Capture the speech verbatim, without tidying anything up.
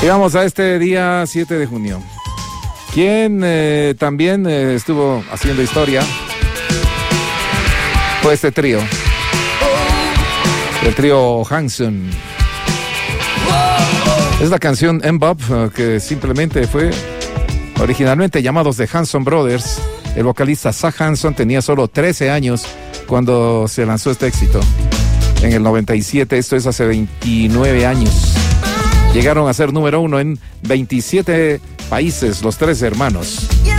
Llegamos a este día siete de junio. Quien eh, también eh, estuvo haciendo historia fue este trío. El trío Hanson. Es la canción M-Bop, uh, que simplemente fue originalmente llamados The Hanson Brothers. El vocalista Zach Hanson tenía solo trece años cuando se lanzó este éxito. En el noventa y siete, esto es hace veintinueve años. Llegaron a ser número uno en veintisiete países, los tres hermanos.